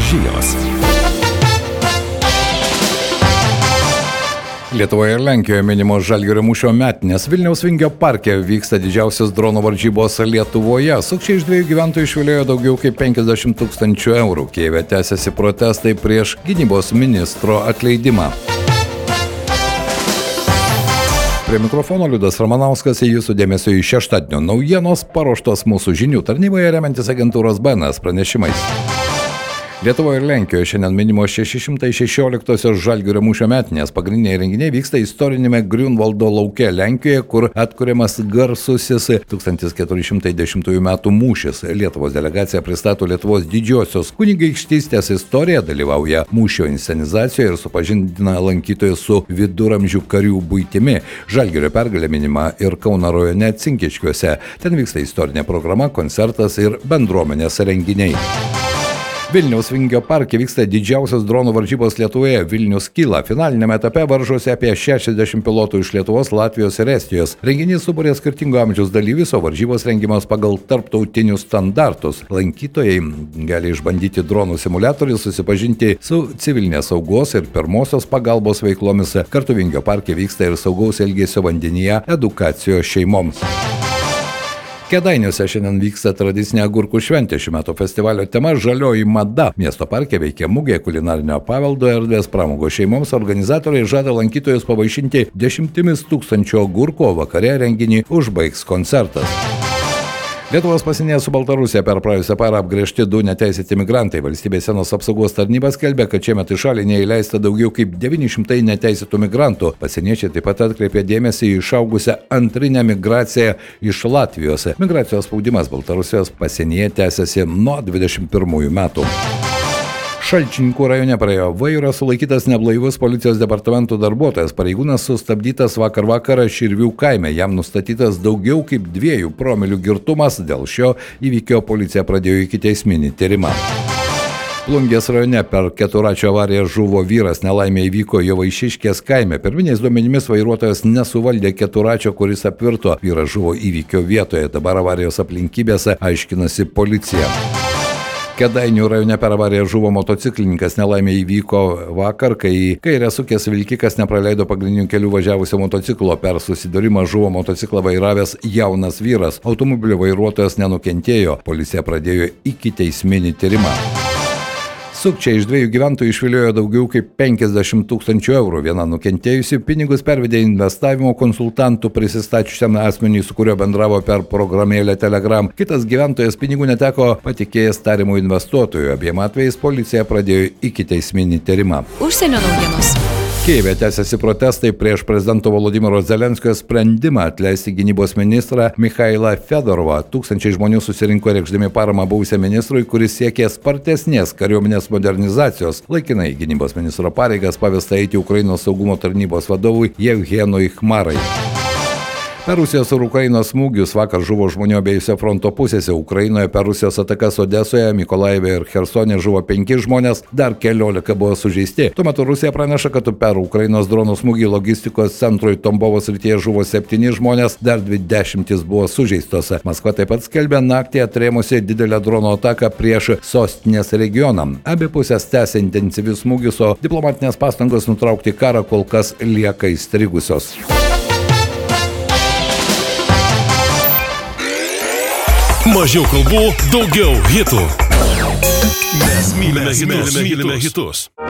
žinios. Lietuvoje ir Lenkijoje minimos Žalgirio mūšio metinės. Vilniaus Vingio parke vyksta didžiausios dronų varžybos Lietuvoje. Sukčiai iš 2 gyventojų išviliojo daugiau kaip 50 000 eurų. Kijeve tęsiasi protestai prieš gynybos ministro atleidimą. Prie mikrofono Liudas Ramanauskas, jūsų dėmesio į šeštadienio naujienos paruoštos mūsų žinių tarnyboje remiantis agentūros BNS pranešimais. Lietuvoje ir Lenkijoje šiandien minimos 616-osios Žalgirio mūšio metinės. Pagrindiniai renginiai vyksta istorinėme Griunvaldo lauke Lenkijoje, kur atkuriamas garsusis 1410 metų mūšis. Lietuvos delegacija pristato Lietuvos didžiosios kunigaikštystės istoriją, dalyvauja mūšio inscenizacijoje ir supažindina lankytojus su viduramžių karių buitimi. Žalgirio pergalė minima ir Kauno rajone Cinkiškiuose. Ten vyksta istorinė programa, koncertas ir bendruomenės renginiai. Vilniaus Vingio parke vyksta didžiausios dronų varžybos Lietuvoje. Vilnius kyla. Finalinėme etape varžosi apie 60 pilotų iš Lietuvos, Latvijos ir Estijos. Renginys suburė skirtingo amžiaus dalyvius, o varžybos rengiamos pagal tarptautinius standartus. Lankytojai gali išbandyti dronų simuliatorių, susipažinti su civilinės saugos ir pirmosios pagalbos veiklomis. Kartu Vingio parke vyksta ir saugaus elgesio vandenyje edukacijos šeimoms. Kėdainiuose šiandien vyksta tradicinė agurkų šventė. Šių metų festivalio tema žalioji mada. Miesto parke veikia mugė, kulinarinio paveldo erdvės, pramogos šeimoms. Organizatoriai žada lankytojus pavaišinti 10 000 agurkų, o vakare renginį užbaigs koncertas. Lietuvos pasienyje su Baltarusija per praėjusią parą apgręžti 2 neteisėti migrantai. Valstybės sienos apsaugos tarnyba skelbia, kad šiemet į šalį neįleista daugiau kaip 900 neteisėtų migrantų. Pasieniečiai taip pat atkreipė dėmesį į išaugusią antrinę migraciją iš Latvijos. Migracijos spaudimas Baltarusijos pasienyje tęsiasi nuo 21 metų. Šalčininkų rajone praėjo vairą sulaikytas neblaivus policijos departamento darbuotojas. Pareigūnas sustabdytas vakar vakarą Širvių kaime. Jam nustatytas daugiau kaip 2 promilių girtumas. Dėl šio įvykio policija pradėjo ikiteisminį tyrimą. Plungės rajone per keturračio avariją žuvo vyras. Nelaimė įvyko Jovaišiškės kaime. Pirminiais duomenimis vairuotojas nesuvaldė keturračio, kuris apvirto. Vyras žuvo įvykio vietoje. Dabar avarijos aplinkybėse aiškinasi policija. Kėdainių rajone per avariją žuvo motociklininkas. Nelaimė įvyko vakar, kai į kairę sukęs vilkikas nepraleido pagrindinių kelių važiavusio motociklo. Per susidūrimą žuvo motociklą vairavęs jaunas vyras. Automobilio vairuotojas nenukentėjo. Policija pradėjo ikiteisminį tyrimą. Sukčiai iš 2 gyventojų išviliojo daugiau kaip 50 000 eurų. Viena nukentėjusi pinigus pervedė investavimo konsultantų prisistačiusiam asmeniui, su kuriuo bendravo per programėlę Telegram. Kitas gyventojas pinigų neteko, patikėjęs tariamų investuotojų. Abiem atvejais policija pradėjo ikiteisminį tyrimą. Užsienio naujienos. Kijeve tęsiasi protestai prieš prezidento Volodymyro Zelenskio sprendimą atleisti gynybos ministrą Mikhailą Fedorovą. Tūkstančiai žmonių susirinko reikšdami paramą buvusiam ministrui, kuris siekė spartesnės kariuomenės modernizacijos. Laikinai gynybos ministro pareigas pavesta eiti Ukrainos saugumo tarnybos vadovui Jevgenui Khmarai. Per Rusijos ir Ukrainos smūgius vakar žuvo žmonių abiejose fronto pusėse. Ukrainoje per Rusijos atakas Odesoje, Mykolaive ir Chersone žuvo 5 žmonės, dar 14 buvo sužeisti. Tuo metu Rusija praneša, kad per Ukrainos dronų smūgį logistikos centrui Tombovo srityje žuvo 7 žmonės, dar 20 buvo sužeistos. Maskva taip pat skelbia naktį atrėmusi didelę dronų ataką prieš sostinės regioną. Abi pusės tęsia intensyvius smūgius, o diplomatinės pastangos nutraukti karą kol kas lieka įstrigusios. Mažiau kalbų, daugiau hitų. Mes mylime hitus.